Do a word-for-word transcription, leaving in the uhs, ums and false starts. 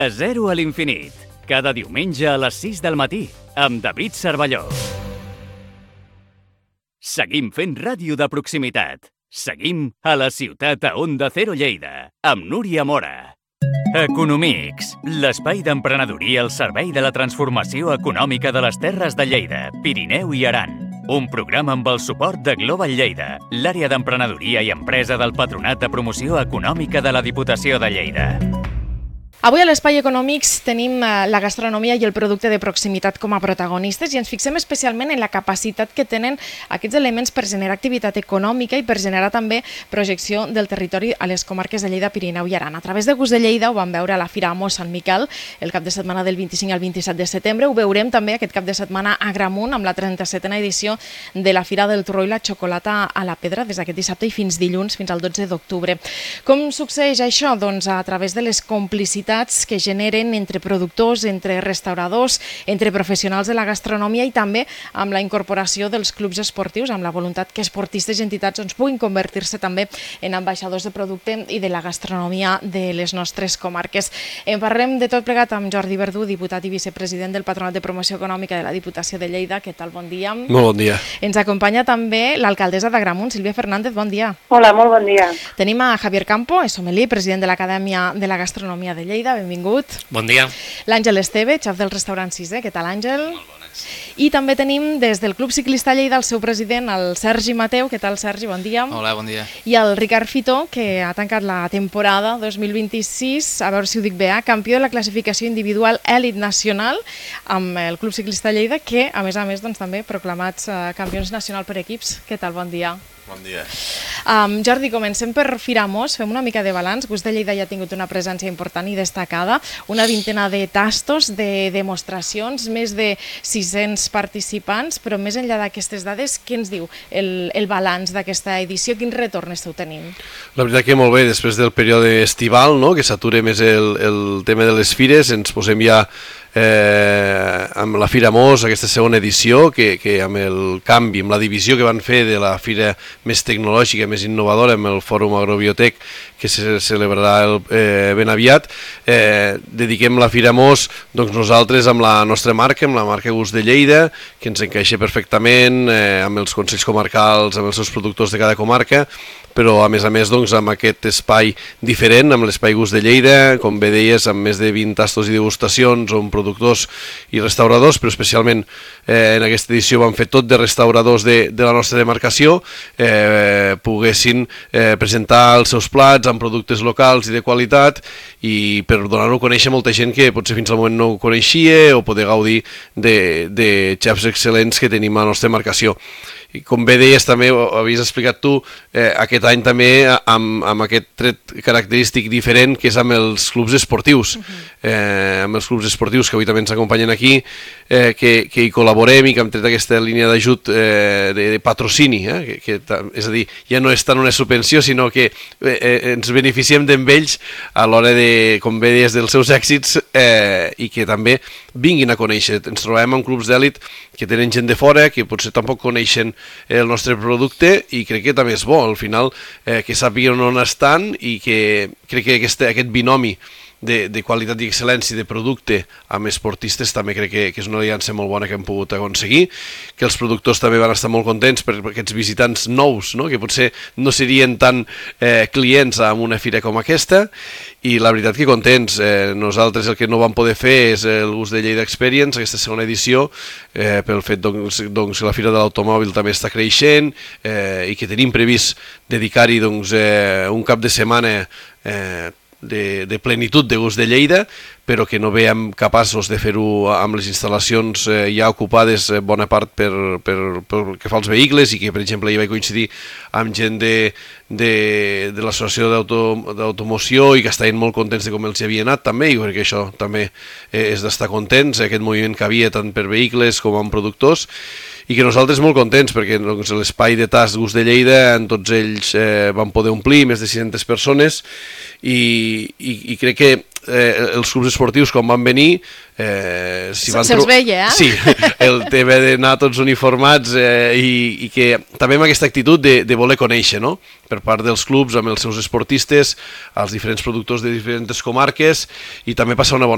A zero a l'infinit, cada diumenge a les sis del matí, amb David Cervelló. Seguim fent ràdio de proximitat. Seguim a la ciutat a Onda Cero Lleida, amb Núria Mora. Economics, l'espai d'emprenedoria al servei de la transformació econòmica de les terres de Lleida, Pirineu i Aran. Un programa amb el suport de Global Lleida, l'àrea d'emprenedoria i empresa del Patronat de Promoció Econòmica de la Diputació de Lleida. Avui a l'Espai Econòmics tenim la gastronomia i el producte de proximitat com a protagonistes i ens fixem especialment en la capacitat que tenen aquests elements per generar activitat econòmica i per generar també projecció del territori a les comarques de Lleida, Pirineu i Aran. A través de Gust de Lleida ho vam veure a la Fira Amo Sant Miquel el cap de setmana del vint-i-cinc al vint-i-set de setembre. Ho veurem també aquest cap de setmana a Agramunt amb la trenta-setena edició de la Fira del Torró i la Xocolata a la Pedra des d'aquest dissabte i fins dilluns, fins al dotze d'octubre. Com succeeix això? Doncs a través de les complicitats que generen entre productors, entre restauradors, entre professionals de la gastronomia i també amb la incorporació dels clubs esportius, amb la voluntat que esportistes i entitats doncs, puguin convertir-se també en ambaixadors de producte i de la gastronomia de les nostres comarques. En parlem de tot plegat amb Jordi Verdú, diputat i vicepresident del Patronat de Promoció Econòmica de la Diputació de Lleida. Què tal? Bon dia. Molt bon dia. Ens acompanya també l'alcaldessa d'Agramunt, Sílvia Fernández. Bon dia. Hola, molt bon dia. Tenim a Javier Campo, és sommelier, president de l'Acadèmia de la Gastronomia de Lleida. Benvingut. Bon dia. L'Àngel Esteve, xef del restaurant Sisè. Què tal, Àngel? Molt bones. I també tenim des del Club Ciclista Lleida el seu president, el Sergi Mateu. Què tal, Sergi? Bon dia. Hola, bon dia. I el Ricard Fitó, que ha tancat la temporada dos mil vint-i-sis, a veure si ho dic bé, eh? campió de la classificació individual èlit nacional amb el Club Ciclista Lleida, que a més a més doncs, també proclamats eh, campions nacional per equips. Què tal? Bon dia. Bon dia. Um, Jordi, comencem per Fira Amos, fem una mica de balanç. Gust de Lleida ja ha tingut una presència important i destacada, una vintena de tastos, de demostracions, més de sis-cents participants, però més enllà d'aquestes dades, què ens diu el, el balanç d'aquesta edició? Quin retorn esteu tenint? La veritat que molt bé, després del període estival, no?, que s'ature més el, el tema de les fires, ens posem ja Eh, amb la Fira Amos, aquesta segona edició, que, que amb el canvi, amb la divisió que van fer de la fira més tecnològica, més innovadora, amb el Fòrum Agrobiotec, que se celebrarà el, eh, ben aviat, eh, dediquem la Fira Amos doncs, nosaltres amb la nostra marca, amb la marca Gust de Lleida, que ens encaixa perfectament eh, amb els consells comarcals, amb els seus productors de cada comarca, però a més a més doncs, amb aquest espai diferent, amb l'espai Gust de Lleida, com bé deies, amb més de vint tastos i degustacions on productors i restauradors, però especialment eh, en aquesta edició vam fer tot de restauradors de, de la nostra demarcació, eh, poguessin eh, presentar els seus plats amb productes locals i de qualitat i per donar-ho a conèixer a molta gent que potser fins al moment no ho coneixia o poder gaudir de, de xefs excel·lents que tenim a la nostra demarcació. I com bé deies, també ho havies explicat tu, eh, aquest any també amb, amb aquest tret característic diferent que és amb els clubs esportius, uh-huh. eh, amb els clubs esportius que avui també ens acompanyen aquí, eh, que, que hi col·laborem i que hem tret aquesta línia d'ajut eh, de, de patrocini, eh, que, que, és a dir, ja no és tant una subvenció, sinó que eh, ens beneficiem d'ells a l'hora de, com bé deies, dels seus èxits eh, i que també vinguin a conèixer. Ens trobem amb clubs d'èlit que tenen gent de fora, que potser tampoc coneixen el nostre producte i crec que també és bo, al final, eh, que sàpiguen on estan i que crec que aquest, aquest binomi de, de qualitat i excel·lència de producte amb esportistes també crec que, que és una aliança molt bona que hem pogut aconseguir, que els productors també van estar molt contents per aquests visitants nous, no?, que potser no serien tan eh, clients amb una fira com aquesta, i la veritat que contents. Eh, nosaltres el que no vam poder fer és el Gust de Lleida Experience, aquesta segona edició, eh, pel fet doncs, doncs, que la Fira de l'Automòbil també està creixent eh, i que tenim previst dedicar-hi doncs, eh, un cap de setmana eh, de, de plenitud de Gust de Lleida, però que no veiem capaços de fer-ho amb les instal·lacions eh, ja ocupades eh, bona part per, per, per que fa els vehicles i que, per exemple, hi vaig coincidir amb gent de, de, de l'associació d'automoció i que estaven molt contents de com els hi havia anat també, i perquè això també eh, és d'estar contents, aquest moviment que havia tant per vehicles com amb productors, i que nosaltres molt contents perquè doncs, l'espai de tast Gust de Lleida en tots ells eh, van poder omplir més de sis-centes persones i, i, i crec que eh, els clubs esportius quan van venir eh, si van se'ls veia, eh? Sí, el tema d'anar tots uniformats eh, i, i que també amb aquesta actitud de, de voler conèixer, no?, per part dels clubs amb els seus esportistes, els diferents productors de diferents comarques i també passar una bona